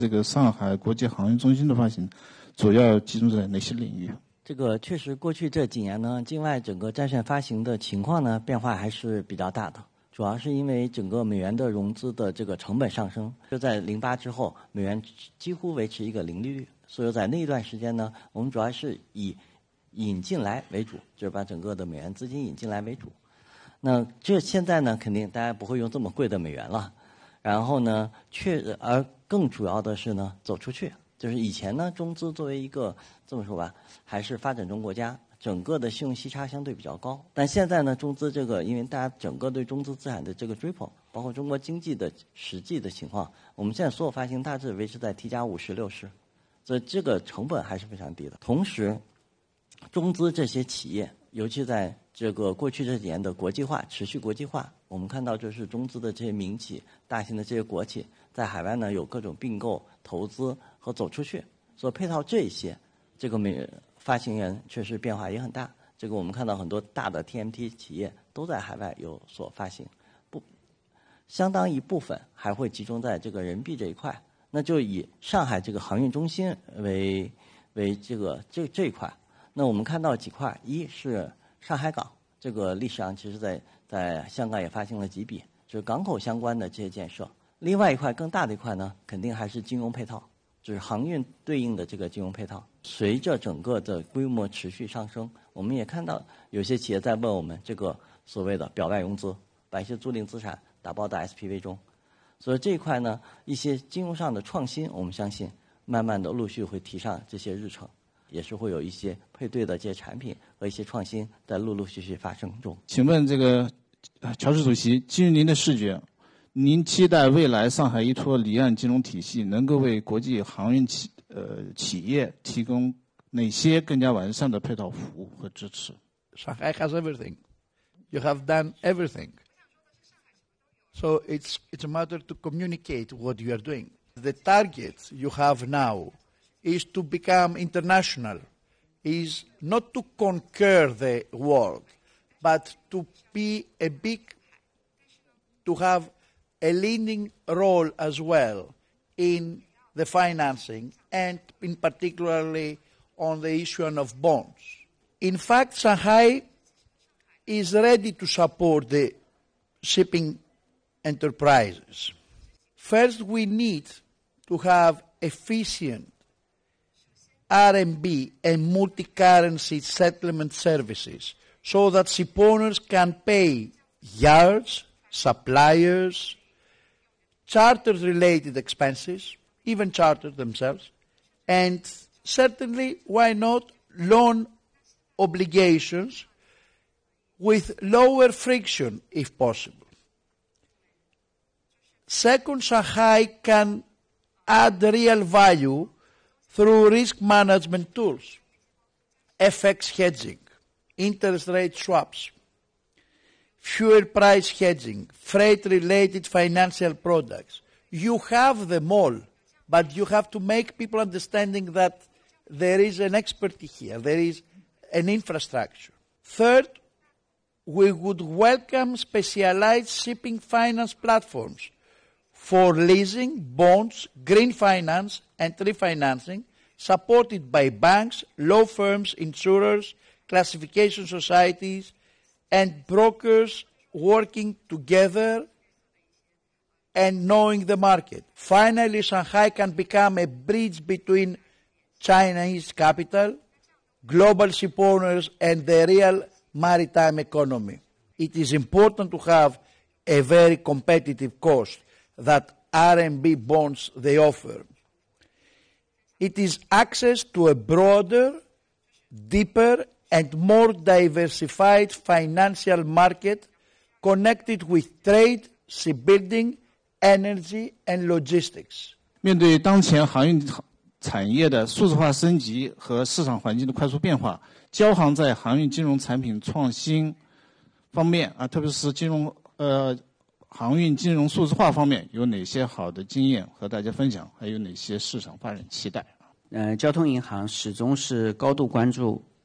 这个上海国际航运中心的发行，主要集中在哪些领域？ 这个确实，过去这几年呢，境外整个债券发行的情况呢，变化还是比较大的。主要是因为整个美元的融资的这个成本上升，就在08之后，美元几乎维持一个零利率，所以在那一段时间呢，我们主要是以引进来为主，就是把整个的美元资金引进来为主。那这现在呢，肯定大家不会用这么贵的美元了。然后呢，而更主要的是呢，走出去。就是以前呢，中资作为一个这么说吧，还是发展中国家，整个的信用息差相对比较高。但现在呢，中资这个因为大家整个对中资资产的这个追捧，包括中国经济的实际的情况，我们现在所有发行大致维持在 T+50、60，所以这个成本还是非常低的。同时，中资这些企业，尤其在这个过去这几年的国际化、持续国际化，我们看到就是中资的这些民企、大型的这些国企，在海外呢有各种并购、投资和走出去，所以配套这些，这个发行人确实变化也很大。这个我们看到很多大的 TMT 企业都在海外有所发行，相当一部分还会集中在这个人民币这一块。那就以上海这个航运中心为这一块。那我们看到几块，一是上海港，这个历史上其实在香港也发行了几笔，就是港口相关的这些建设。另外一块更大的一块呢，肯定还是金融配套，就是航运对应的这个金融配套。随着整个的规模持续上升，我们也看到有些企业在问我们这个所谓的表外融资，把一些租赁资产打包到 SPV 中。所以这一块呢，一些金融上的创新，我们相信慢慢的陆续会提上这些日程。也是会有一些配对的这些产品和一些创新在陆续发生中。 请问这个乔治主席，基于您的视觉，您期待未来上海依托离岸金融体系能够为国际航运企业提供哪些更加完善的配套服务和支持？ Shanghai has everything. You have done everything. So it's a matter to communicate what you are doing. The target you have now is to become international, is not to conquer the world, but to be to have a leading role as well in the financing and in particularly on the issuance of bonds. In fact, Shanghai is ready to support the shipping enterprises. First, we need to have efficient RMB and multi-currency settlement services so that shipowners can pay yards, suppliers, charter-related expenses, even charters themselves, and certainly, why not, loan obligations with lower friction if possible. Second, Shanghai can add real value through risk management tools, FX hedging, interest rate swaps, fuel price hedging, freight-related financial products. You have them all, but you have to make people understanding that there is an expertise here, there is an infrastructure. Third, we would welcome specialized shipping finance platforms for leasing, bonds, green finance, and refinancing, supported by banks, law firms, insurers, classification societies, and brokers working together and knowing the market. Finally, Shanghai can become a bridge between Chinese capital, global shipowners, and the real maritime economy. It is important to have a very competitive cost that RMB bonds they offer. It is access to a broader, deeper, and more diversified financial market connected with trade, shipbuilding, energy, and logistics. 面对当前航运产业的数字化升级和市场环境的快速变化，交行在航运金融产品创新方面特别是航运金融数字化方面有哪些好的经验和大家分享？还有哪些市场发展期待？ 交通银行始终是高度关注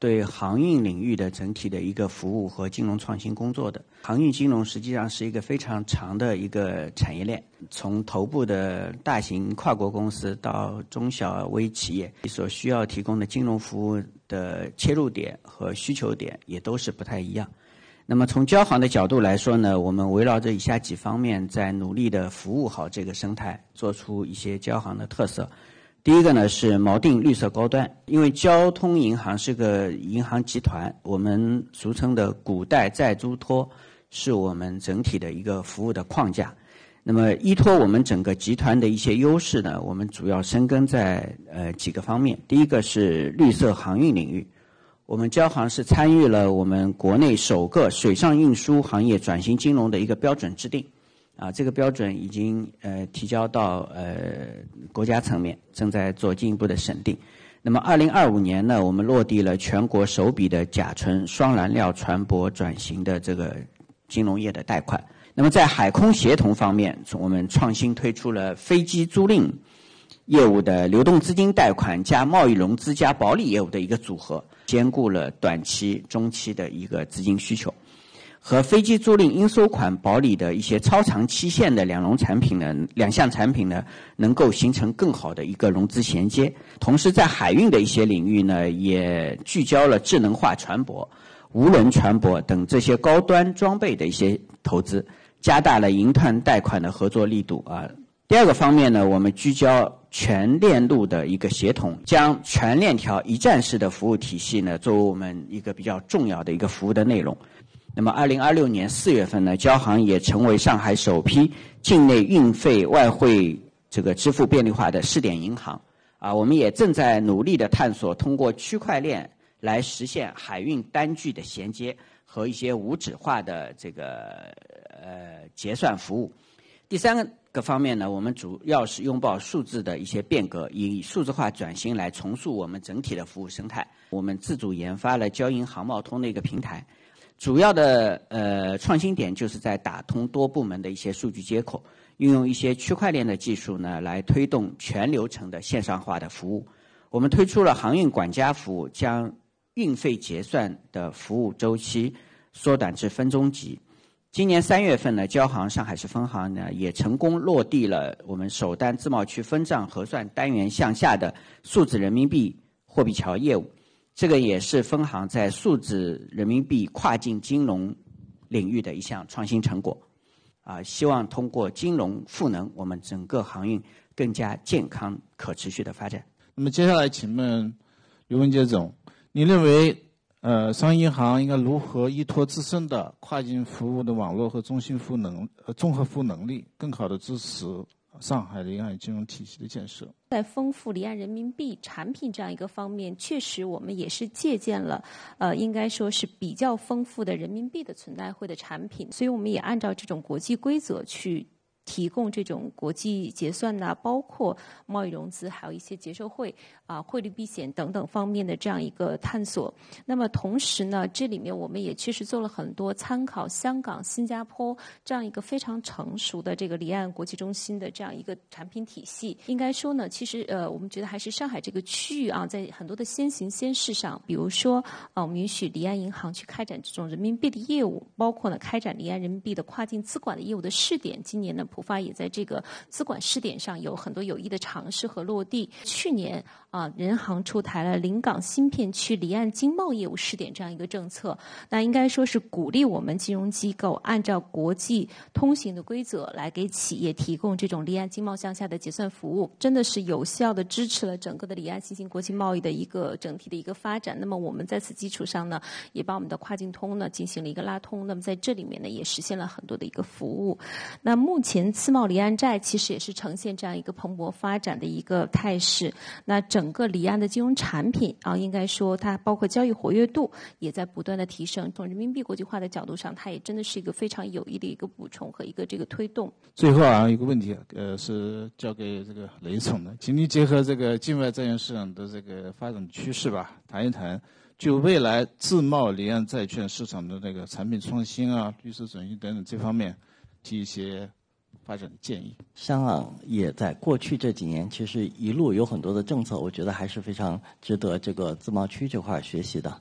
对航运领域的整体的一个服务和金融创新工作的。航运金融实际上是一个非常长的一个产业链，从头部的大型跨国公司到中小微企业所需要提供的金融服务的切入点和需求点也都是不太一样。那么从交行的角度来说呢，我们围绕着以下几方面在努力的服务好这个生态，做出一些交行的特色。第一个呢是锚定绿色高端，因为交通银行是个银行集团，我们俗称的股贷债租托是我们整体的一个服务的框架。那么依托我们整个集团的一些优势呢，我们主要深耕在几个方面。第一个是绿色航运领域，我们交行是参与了我们国内首个水上运输行业转型金融的一个标准制定。这个标准已经提交到国家层面，正在做进一步的审定。那么2025年呢，我们落地了全国首笔的甲醇双燃料船舶转型的这个金融业的贷款。那么在海空协同方面，我们创新推出了飞机租赁业务的流动资金贷款加贸易融资加保理业务的一个组合，兼顾了短期、中期的一个资金需求。和飞机租赁应收款保理的一些超长期限的两项产品呢，能够形成更好的一个融资衔接。同时在海运的一些领域呢，也聚焦了智能化船舶、无人船舶等这些高端装备的一些投资，加大了银团贷款的合作力度啊。第二个方面呢，我们聚焦全链路的一个协同，将全链条一站式的服务体系呢，作为我们一个比较重要的一个服务的内容。那么2026年4月份呢，交行也成为上海首批境内运费外汇这个支付便利化的试点银行我们也正在努力的探索通过区块链来实现海运单据的衔接和一些无纸化的这个结算服务。第三个方面呢，我们主要是拥抱数字的一些变革，以数字化转型来重塑我们整体的服务生态。我们自主研发了交银航贸通的一个平台，主要的创新点就是在打通多部门的一些数据接口，运用一些区块链的技术呢，来推动全流程的线上化的服务。我们推出了航运管家服务，将运费结算的服务周期缩短至分钟级。今年3月份呢，交行上海市分行呢也成功落地了我们首单自贸区分账核算单元向下的数字人民币货币桥业务。这个也是分行在数字人民币跨境金融领域的一项创新成果希望通过金融赋能我们整个航运更加健康可持续的发展。 那么接下来请问刘文杰总，你认为商业银行应该如何依托自身的跨境服务的网络和综合服务能力，更好地支持上海离岸金融体系的建设？ 在丰富离岸人民币产品这样一个方面，确实我们也是借鉴了应该说是比较丰富的人民币的存贷汇的产品，所以我们也按照这种国际规则去提供这种国际结算包括贸易融资，还有一些结售汇汇率避险等等方面的这样一个探索。那么同时呢，这里面我们也确实做了很多参考香港、新加坡这样一个非常成熟的这个离岸国际中心的这样一个产品体系。应该说呢，其实我们觉得还是上海这个区域在很多的先行先试上，比如说我们允许离岸银行去开展这种人民币的业务，包括呢开展离岸人民币的跨境资管的业务的试点。今年呢，浦发也在这个资管试点上有很多有益的尝试和落地。去年人行出台了临港新片区离岸经贸业务试点这样一个政策，那应该说是鼓励我们金融机构按照国际通行的规则来给企业提供这种离岸经贸向下的结算服务，真的是有效的支持了整个的离岸新型国际贸易的一个整体的一个发展。那么我们在此基础上呢，也把我们的跨境通呢进行了一个拉通，那么在这里面呢也实现了很多的一个服务。那目前自贸离岸债其实也是呈现这样一个蓬勃发展的一个态势。那整个离岸的金融产品应该说它包括交易活跃度也在不断的提升。从人民币国际化的角度上，它也真的是一个非常有益的一个补充和一个这个推动。 最后有一个问题是交给这个雷总的，请您结合这个境外债券市场的这个发展趋势吧，谈一谈就未来自贸离岸债券市场的那个产品创新绿色转型等等这方面提一些发展的建议。 香港也在过去这几年其实一路有很多的政策，我觉得还是非常值得这个自贸区这块学习的。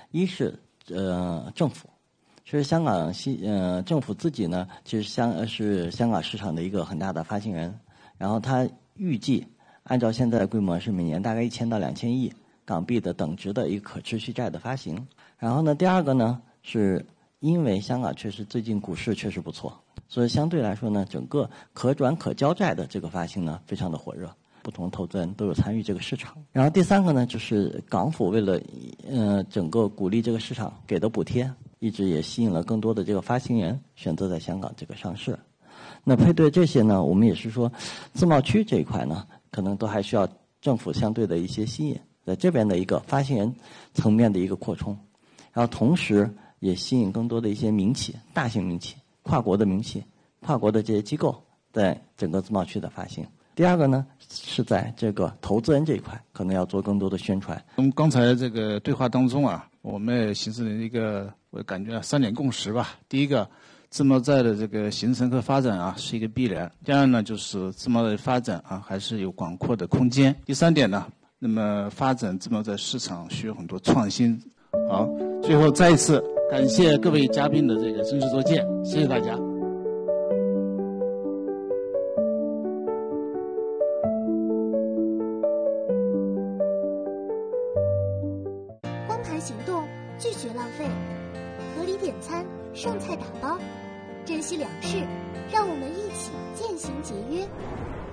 一是政府，其实香港政府自己呢，其实是香港市场的一个很大的发行人，然后它预计按照现在的规模是每年大概1000到2000亿港币的等值的一个可持续债的发行。然后呢，第二个呢，是因为香港确实最近股市确实不错，所以相对来说呢，整个可转可交债的这个发行呢，非常的火热，不同投资人都有参与这个市场。然后第三个呢，就是港府为了整个鼓励这个市场给的补贴，一直也吸引了更多的这个发行人选择在香港这个上市。那配对这些呢，我们也是说，自贸区这一块呢，可能都还需要政府相对的一些吸引，在这边的一个发行人层面的一个扩充，然后同时也吸引更多的一些民企、大型民企、跨国的民企、跨国的这些机构在整个自贸区的发行。第二个呢，是在这个投资人这一块，可能要做更多的宣传。 从刚才这个对话当中啊，我们也形成了一个，我感觉3点共识吧。第一个，自贸债的这个形成和发展啊是一个必然。第二呢，就是自贸的发展啊还是有广阔的空间。第3点呢，那么发展自贸债市场需要很多创新。好，最后再一次感谢各位嘉宾的这个真实作践，谢谢大家。 光盘行动，拒绝浪费，合理点餐，剩菜打包，珍惜粮食，让我们一起渐行节约。